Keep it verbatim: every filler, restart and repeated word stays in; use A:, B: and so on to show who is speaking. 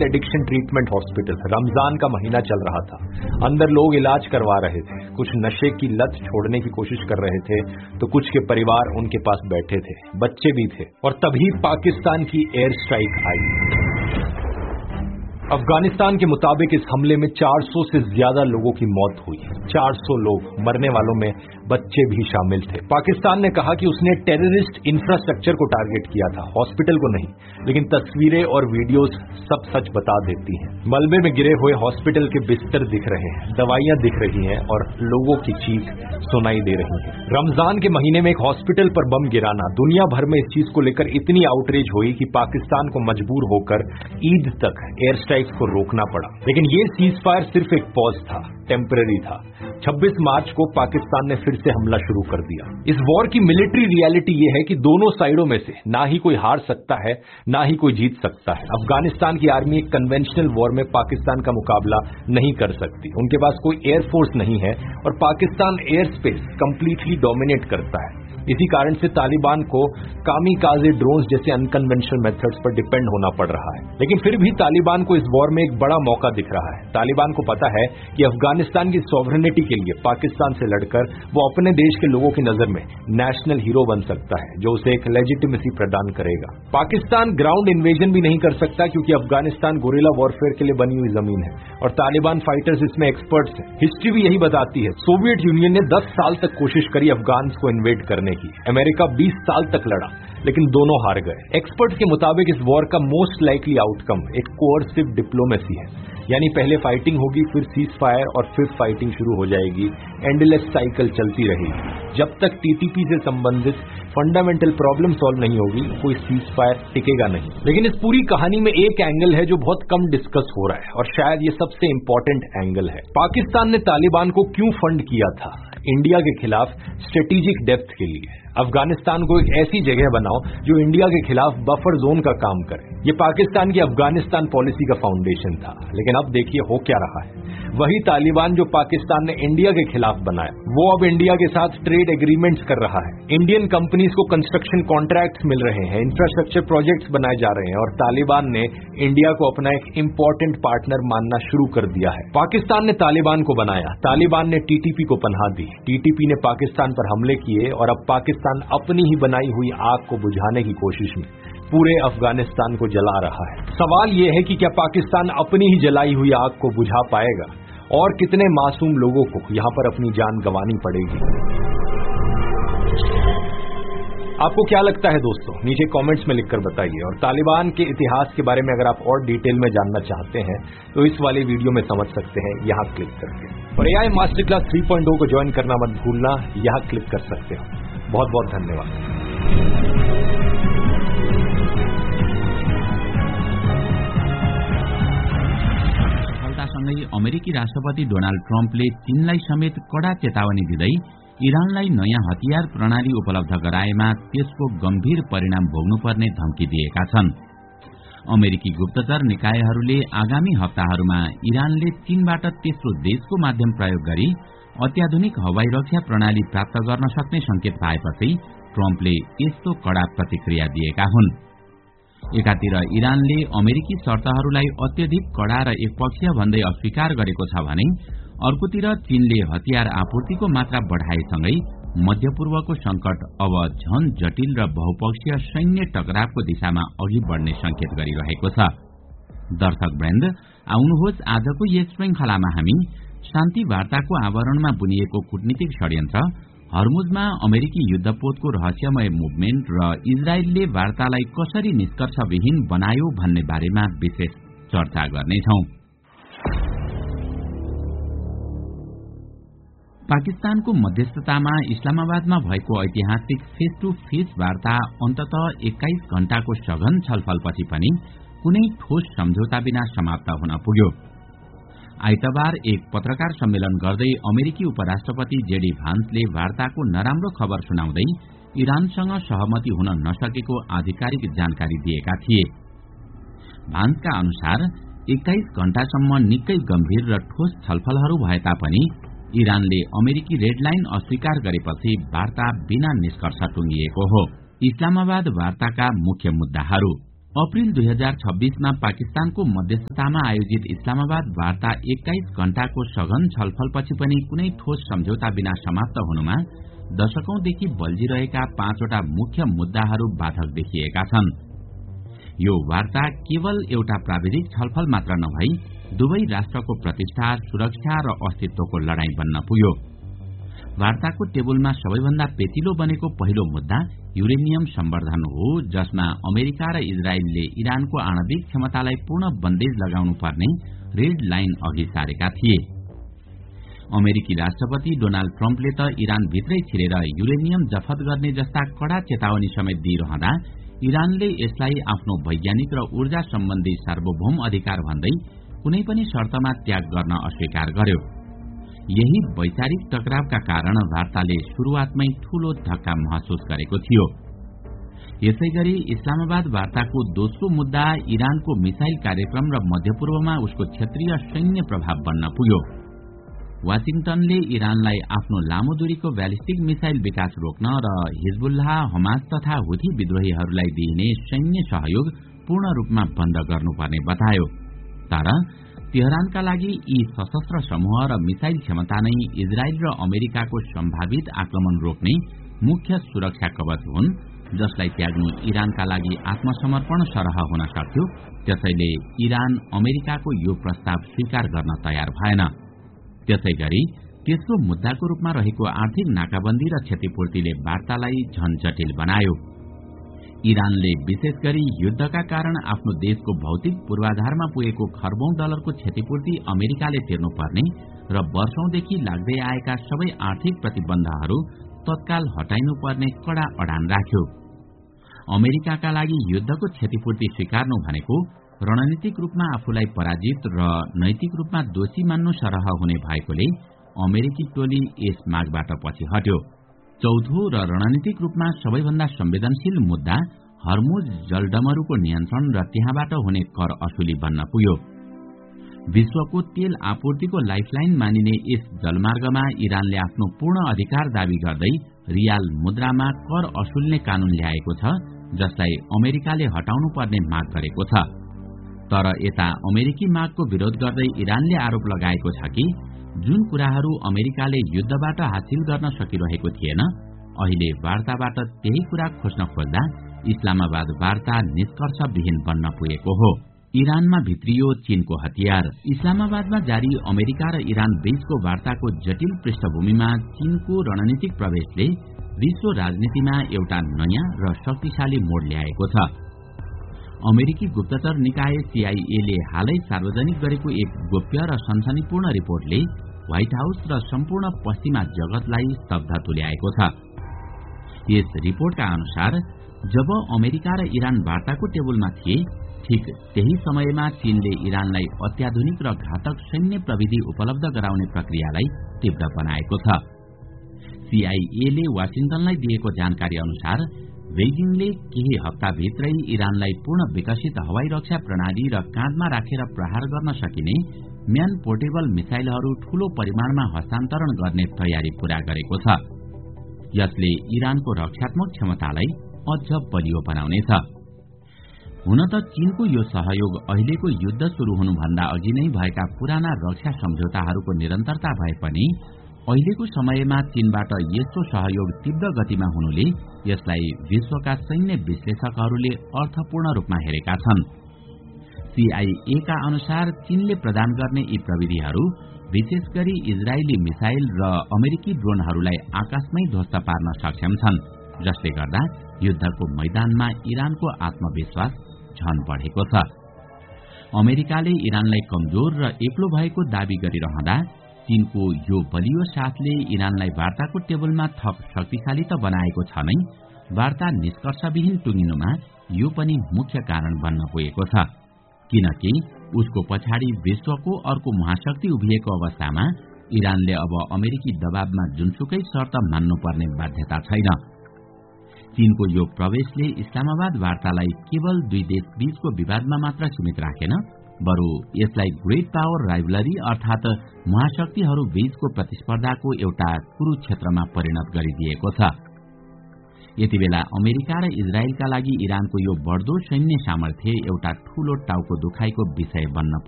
A: Addiction treatment hospital. Ramzan का महीना चल रहा था, अंदर लोग इलाज करवा रहे थे, कुछ नशे की लत छोड़ने की कोशिश कर रहे थे तो कुछ के परिवार उनके पास बैठे थे, बच्चे भी थे। और तभी पाकिस्तान की एयर स्ट्राइक आई। अफगानिस्तान के मुताबिक इस हमले में चार सौ से ज्यादा लोगों की मौत हुई। चार सौ लोग, मरने वालों में बच्चे भी शामिल थे। पाकिस्तान ने कहा कि उसने टेररिस्ट इंफ्रास्ट्रक्चर को टारगेट किया था, हॉस्पिटल को नहीं, लेकिन तस्वीरें और वीडियोस सब सच बता देती हैं। मलबे में गिरे हुए हॉस्पिटल के बिस्तर दिख रहे हैं, दवाइयां दिख रही हैं और लोगों की चीख सुनाई दे रही है। रमजान के महीने में एक हॉस्पिटल पर बम गिराना, दुनिया भर में इस चीज को लेकर इतनी आउटरीच हुई कि पाकिस्तान को मजबूर होकर ईद तक एयर स्ट्राइक को रोकना पड़ा। लेकिन ये सीज फायर सिर्फ एक पॉज था, टेम्पररी था। छब्बीस मार्च को पाकिस्तान ने फिर से हमला शुरू कर दिया। इस वॉर की मिलिट्री रियलिटी ये है कि दोनों साइडों में से ना ही कोई हार सकता है, ना ही कोई जीत सकता है। अफगानिस्तान की आर्मी एक कन्वेंशनल वॉर में पाकिस्तान का मुकाबला नहीं कर सकती। उनके पास कोई एयरफोर्स नहीं है और Pakistan air space completely dominate करता है। इसी कारण से तालिबान को कामिकाज़े ड्रोन्स जैसे अनकन्वेंशनल मेथड्स पर डिपेंड होना पड़ रहा है। लेकिन फिर भी तालिबान को इस वॉर में एक बड़ा मौका दिख रहा है। तालिबान को पता है कि अफगानिस्तान की सॉवरेनिटी के लिए पाकिस्तान से लड़कर वो अपने देश के लोगों की नजर में नेशनल हीरो बन सकता है, जो उसे एक लेजिटिमेसी प्रदान करेगा। पाकिस्तान ग्राउंड इन्वेजन भी नहीं कर सकता क्योंकि अफगानिस्तान गोरिल्ला वॉरफेयर के लिए बनी हुई जमीन है और तालिबान फाइटर्स इसमें एक्सपर्ट्स हैं। हिस्ट्री भी यही बताती है। सोवियत यूनियन ने दस साल तक कोशिश करी अफगान को इन्वेड करने की। अमेरिका बीस साल तक लड़ा, लेकिन दोनों हार गए। एक्सपर्ट्स के मुताबिक इस वॉर का मोस्ट लाइकली आउटकम एक कोअर्सिव डिप्लोमेसी है, यानी पहले फाइटिंग होगी, फिर सीज फायर और फिर फाइटिंग शुरू हो जाएगी। एंडलेस साइकिल चलती रहेगी जब तक टीटीपी से संबंधित फंडामेंटल प्रॉब्लम सॉल्व नहीं होगी, कोई सीज फायर टिकेगा नहीं। लेकिन इस पूरी कहानी में एक एंगल है जो बहुत कम डिस्कस हो रहा है और शायद ये सबसे इंपॉर्टेंट एंगल है। पाकिस्तान ने तालिबान को क्यों फंड किया था? इंडिया के खिलाफ स्ट्रेटेजिक डेप्थ के लिए। अफगानिस्तान को एक ऐसी जगह बनाओ जो इंडिया के खिलाफ बफर जोन का काम करे। ये पाकिस्तान की अफगानिस्तान पॉलिसी का फाउंडेशन था। लेकिन अब देखिए हो क्या रहा है। वही तालिबान जो पाकिस्तान ने इंडिया के खिलाफ बनाया, वो अब इंडिया के साथ ट्रेड एग्रीमेंट्स कर रहा है। इंडियन कंपनीज को कंस्ट्रक्शन कॉन्ट्रैक्ट्स मिल रहे हैं, इंफ्रास्ट्रक्चर प्रोजेक्ट्स बनाए जा रहे हैं और तालिबान ने इंडिया को अपना एक इंपॉर्टेंट पार्टनर मानना शुरू कर दिया है। पाकिस्तान ने तालिबान को बनाया, तालिबान ने टीटीपी को पनाह दी, टीटीपी ने पाकिस्तान पर हमले किए और अब पाकिस्तान अपनी ही बनाई हुई आग को बुझाने की कोशिश में पूरे अफगानिस्तान को जला रहा है। सवाल यह है कि क्या पाकिस्तान अपनी ही जलाई हुई आग को बुझा पाएगा और कितने मासूम लोगों को यहां पर अपनी जान गंवानी पड़ेगी? आपको क्या लगता है दोस्तों? नीचे कमेंट्स में लिखकर बताइए। और तालिबान के इतिहास के बारे में अगर आप और डिटेल में जानना चाहते हैं तो इस वाले वीडियो में समझ सकते हैं, यहां क्लिक करके। और AI master class three point ओ को ज्वाइन करना मत भूलना, यहां क्लिक कर सकते हो। बहुत बहुत धन्यवाद।
B: सफलतासँगै अमेरिकी राष्ट्रपति डोनाल्ड ट्रम्पले चीनलाई समेत कड़ा चेतावनी दिँदै इरानलाई नयाँ हतियार प्रणाली उपलब्ध गराएमा त्यसको गम्भीर परिणाम भोग्नुपर्ने धम्की दिएका छन्। अमेरिकी गुप्तचर निकायहरूले आगामी हप्ताहरूमा इरानले चीनबाट तेस्रो देशको माध्यम प्रयोग गरी अत्याधुनिक हवाई रक्षा प्रणाली प्राप्त गर्न सक्ने संकेत पाएपछि ट्रम्पले यस्तो कड़ा प्रतिक्रिया दिएका हुन्। एकातिर इरानले अमेरिकी शर्तहरूलाई अत्यधिक कड़ा र एकपक्षीय भन्दै अस्वीकार गरेको छ भने अर्कोतिर चीनले हतियार आपूर्तिको मात्रा बढ़ाएसँगै मध्यपूर्वको संकट अब झन जटिल र बहुपक्षीय सैन्य टकरावको दिशामा अघि बढ़ने संकेत गरिरहेको छ। दर्शक वृन्द, आउनुहोस् आजको यस श्रृंखलामा हामी शान्ति वार्ताको आवरणमा बुनिएको कूटनीतिक षड्यन्त्र, हर्मुजमा अमेरिकी युद्धपोतको रहस्यमय मुभमेन्ट र इजरायलले वार्तालाई कसरी निष्कर्षविहीन बनायो भन्ने बारेमा विशेष चर्चा गर्नेछौं। पाकिस्तानको मध्यस्थतामा इस्लामाबादमा भएको ऐतिहासिक फेस टू फेस वार्ता अन्ततः एक्काइस घण्टाको सघन छलफलपछि पनि कुनै ठोस सम्झौता बिना समाप्त हुन पुग्यो। आइतबार एक पत्रकार सम्मेलन गर्दै अमेरिकी उपराष्ट्रपति जेडी भान्सले वार्ताको नराम्रो खबर सुनाउँदै इरानसँग सहमति हुन नसकेको आधिकारिक जानकारी दिएका थिए। भान्सका अनुसार एक्काइस घण्टासम्म निकै गम्भीर र ठोस छलफलहरू भए तापनि इरानले अमेरिकी रेड लाइन अस्वीकार गरेपछि वार्ता बिना निष्कर्ष टुंगिएको हो। इस्लामाबाद वार्ताका मुख्य मुद्दाहरू: अप्रिल दुई हजार छब्बीसमा पाकिस्तानको मध्यस्थतामा आयोजित इस्लामाबाद वार्ता एक्काइस घण्टाको सघन छलफलपछि पनि कुनै ठोस सम्झौता बिना समाप्त हुनुमा दशकौंदेखि बल्झिरहेका पाँचवटा मुख्य मुद्दाहरू बाधक देखिएका छन्। यो वार्ता केवल एउटा प्राविधिक छलफल मात्र नभई दुवै राष्ट्रको प्रतिष्ठा, सुरक्षा र अस्तित्वको लडाईँ बन्न पुग्यो। वार्ताको टेबलमा सबैभन्दा पेचिलो बनेको पहिलो मुद्दा युरेनियम सम्वर्धन हो, जसमा अमेरिका र इजरायलले इरानको आणविक क्षमतालाई पूर्ण बन्देज लगाउनु पर्ने रेड लाइन अघि सारेका थिए। अमेरिकी राष्ट्रपति डोनाल्ड ट्रम्पले त इरानभित्रै छिरेर युरेनियम जफत गर्ने जस्ता कड़ा चेतावनी समेत दिइरहँदा इरानले यसलाई आफ्नो वैज्ञानिक र ऊर्जा सम्बन्धी सार्वभौम अधिकार भन्दै कुनै पनि शर्तमा त्याग गर्न अस्वीकार गर्यो। यही वैचारिक टकरावका कारण वार्ताले शुरूआतमै ठूलो धक्का महसुस गरेको थियो। यसैगरी इस्लामाबाद वार्ताको दोस्रो मुद्दा इरानको मिसाइल कार्यक्रम र मध्यपूर्वमा उसको क्षेत्रीय सैन्य प्रभाव बन्न पुग्यो। वाशिंगटनले इरानलाई आफ्नो लामो दूरीको ब्यालिस्टिक मिसाइल विकास रोक्न र हिजबुल्लाह, हमास तथा हुथी विद्रोहीहरूलाई दिइने सैन्य सहयोग पूर्ण रूपमा बन्द गर्नुपर्ने बतायो। तर तेहरानका लागि यी सशस्त्र समूह र मिसाइल क्षमता नै इजरायल र अमेरिकाको सम्भावित आक्रमण रोक्ने मुख्य सुरक्षा कवच हुन्, जसलाई त्याग्नु इरानका लागि आत्मसमर्पण सरह हुन सक्थ्यो। त्यसैले इरान अमेरिकाको यो प्रस्ताव स्वीकार गर्न तयार भएन। त्यसैगरी तेस्रो मुद्दाको रूपमा रहेको आर्थिक नाकाबन्दी र क्षतिपूर्तिले वार्तालाई झन जटिल बनायो। इरानले विशेष गरी युद्धका कारण आफ्नो देशको भौतिक पूर्वाधारमा पुगेको खरबौं डलरको क्षतिपूर्ति अमेरिकाले तिर्नुपर्ने र वर्षौंदेखि लाग्दै आएका सबै आर्थिक प्रतिबन्धहरू तत्काल हटाइनुपर्ने कड़ा अडान राख्यो। अमेरिकाका लागि युद्धको क्षतिपूर्ति स्वीकार्नु भनेको रणनीतिक रूपमा आफूलाई पराजित र नैतिक रूपमा दोषी मान्नु सरह हुने भएकोले अमेरिकी टोली यस मागबाट पछि हट्यो। चौथो र रणनीतिक रूपमा सबैभन्दा संवेदनशील मुद्दा हर्मुज जलडमरूको नियन्त्रण र त्यहाँबाट हुने कर असुली बन्न पुग्यो। विश्वको तेल आपूर्तिको लाइफलाइन मानिने यस जलमार्गमा इरानले आफ्नो पूर्ण अधिकार दावी गर्दै रियाल मुद्रामा कर असुल्ने कानून ल्याएको छ, जसलाई अमेरिकाले हटाउनु पर्ने माग गरेको छ। तर यता अमेरिकी मागको विरोध गर्दै इरानले आरोप लगाएको छ कि जुन कुराहरू अमेरिकाले युद्धबाट हासिल गर्न सकिरहेको थिएन, अहिले वार्ताबाट त्यही कुरा खोज्न खोज्दा इस्लामाबाद वार्ता निष्कर्षविहीन बन्न पुगेको हो। इरानमा भित्रियो चीनको हतियार। इस्लामाबादमा जारी अमेरिका र इरान बीचको वार्ताको जटिल पृष्ठभूमिमा चीनको रणनीतिक प्रवेशले विश्व राजनीतिमा एउटा नयाँ र शक्तिशाली मोड ल्याएको छ। अमेरिकी गुप्तचर निकाय सीआईए ले हालै सार्वजनिक गरेको एक गोप्य र सनसनीपूर्ण रिपोर्टले व्हाइट हाउस र सम्पूर्ण पश्चिमा जगतलाई स्तब्ध तुल्याएको छ। यस रिपोर्टका अनुसार जब अमेरिका र इरान वार्ताको टेबलमा थिए, ठीक त्यही समयमा चीनले इरानलाई अत्याधुनिक र घातक सैन्य प्रविधि उपलब्ध गराउने प्रक्रियालाई तीव्र बनाएको छ। सीआईए ले वाशिंगटनलाई दिएको जानकारी अनुसार बेजिङले केही हप्ताभित्रै इरानलाई पूर्ण विकसित हवाई रक्षा प्रणाली र काँधमा राखेर प्रहार गर्न सकिने म्यान पोर्टेबल मिसाइलहरू ठूलो परिमाणमा हस्तान्तरण गर्ने तयारी पूरा गरेको छ। यसले इरानको रक्षात्मक क्षमतालाई अझ बलियो बनाउनेछ। हुन त चीनको यो सहयोग अहिलेको युद्ध शुरू हुनुभन्दा अघि नै भएका पुराना रक्षा सम्झौताहरूको निरन्तरता भए पनि अहिलेको समयमा चीनबाट यस्तो सहयोग तीव्र गतिमा हुनुले यसलाई विश्वका सैन्य विश्लेषकहरूले अर्थपूर्ण रूपमा हेरेका छन्। सीआईए का अनुसार चीनले प्रदान गर्ने यी प्रविधिहरू विशेष गरी इजरायली मिसाइल र अमेरिकी ड्रोनहरूलाई आकाशमै ध्वस्त पार्न सक्षम छन्, जसले गर्दा युद्धको मैदानमा इरानको आत्मविश्वास झन बढेको छ। अमेरिकाले इरानलाई कमजोर र एक्लो भएको दावी गरिरहँदा चीनको यो बलियो साथले इरानलाई वार्ताको टेबलमा थप शक्तिशाली त बनाएको छ नै, वार्ता निष्कर्षविहीन टुङ्गिनुमा यो पनि मुख्य कारण बन्न पुगेको छ। किनकि उसको पछाडि विश्वको अर्को महाशक्ति उभिएको अवस्थामा इरानले अब अमेरिकी दबावमा जुनसुकै शर्त मान्नुपर्ने बाध्यता छैन। चीनको यो प्रवेशले इस्लामाबाद वार्तालाई केवल दुई देश बीचको विवादमा मात्र सीमित राखेन, बरु यसलाई ग्रेट पावर राइभलरी अर्थात महाशक्तिहरू बीचको प्रतिस्पर्धाको एउटा कुरुक्षेत्रमा परिणत गरिदिएको छ। यति बेला अमेरिका र इजरायलका लागि इरानको यो बढ्दो सैन्य सामर्थ्य एउटा ठूलो टाउको दुखाइको विषय बन्न